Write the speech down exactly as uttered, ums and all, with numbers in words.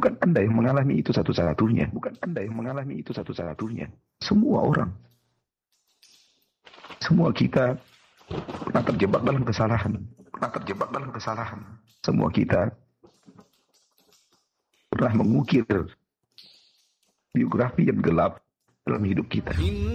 Bukan Anda yang mengalami itu satu-satunya. Bukan Anda yang mengalami itu satu-satunya. Semua orang. Semua kita pernah terjebak dalam kesalahan. Pernah terjebak dalam kesalahan. Semua kita pernah mengukir biografi yang gelap dalam hidup kita.